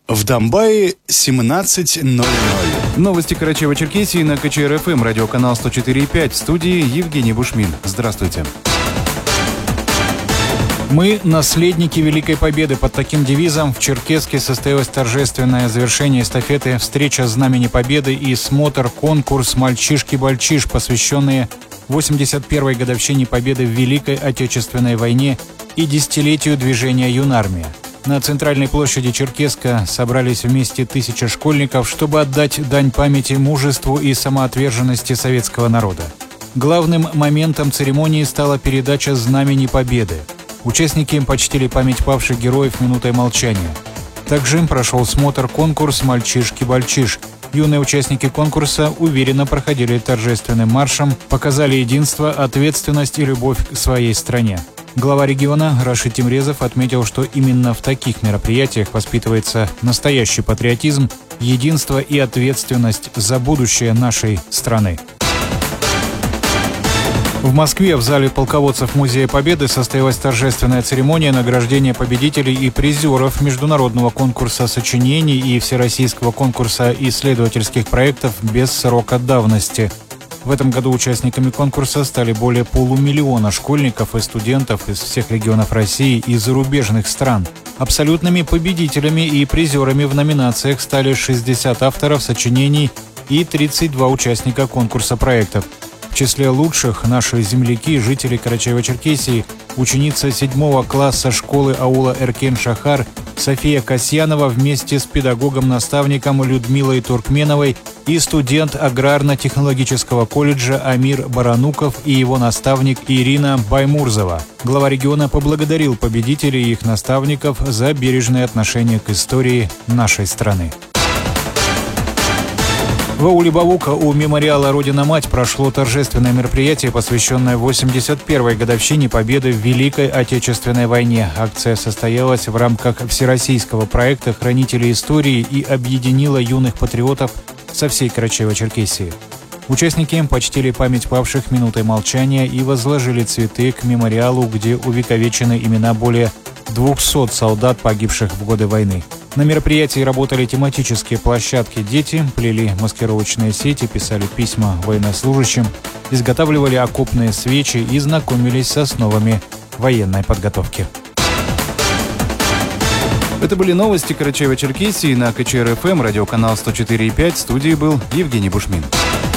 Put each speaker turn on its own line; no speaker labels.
В Донбассе 17:00.
Новости Карачаево-Черкесии на КЧР-ФМ, радиоканал 104.5. В студии Евгений Бушмин. Здравствуйте. Мы – наследники Великой Победы. Под таким девизом в Черкесске состоялось торжественное завершение эстафеты «Встреча Знамени Победы» и смотр-конкурс «Мальчишки-бальчиш», посвященные 81-й годовщине Победы в Великой Отечественной войне и десятилетию движения «Юнармия». На центральной площади Черкесска собрались вместе 1000 школьников, чтобы отдать дань памяти мужеству и самоотверженности советского народа. Главным моментом церемонии стала передача Знамени Победы. Участники почтили память павших героев минутой молчания. Также прошел смотр-конкурс «Мальчишки-бальчиш». Юные участники конкурса уверенно проходили торжественным маршем, показали единство, ответственность и любовь к своей стране. Глава региона Рашид Тимрезов отметил, что именно в таких мероприятиях воспитывается настоящий патриотизм, единство и ответственность за будущее нашей страны. В Москве в зале полководцев Музея Победы состоялась торжественная церемония награждения победителей и призеров международного конкурса сочинений и всероссийского конкурса исследовательских проектов без срока давности. В этом году участниками конкурса стали более 500 000 школьников и студентов из всех регионов России и зарубежных стран. Абсолютными победителями и призерами в номинациях стали 60 авторов сочинений и 32 участника конкурса проектов. В числе лучших наши земляки, жители Карачаево-Черкесии, ученица 7 класса школы аула Эркен-Шахар София Касьянова вместе с педагогом-наставником Людмилой Туркменовой и студент аграрно-технологического колледжа Амир Барануков и его наставник Ирина Баймурзова. Глава региона поблагодарил победителей и их наставников за бережное отношение к истории нашей страны. В ауле Бавука у мемориала «Родина-Мать» прошло торжественное мероприятие, посвященное 81-й годовщине Победы в Великой Отечественной войне. Акция состоялась в рамках всероссийского проекта «Хранители истории» и объединила юных патриотов со всей Карачаево-Черкесии. Участники почтили память павших минутой молчания и возложили цветы к мемориалу, где увековечены имена более 200 солдат, погибших в годы войны. На мероприятии работали тематические площадки. Дети плели маскировочные сети, писали письма военнослужащим, изготавливали окопные свечи и знакомились с основами военной подготовки. Это были новости Карачаево-Черкесии на КЧР-ФМ, радиоканал 104.5. В студии был Евгений Бушмин.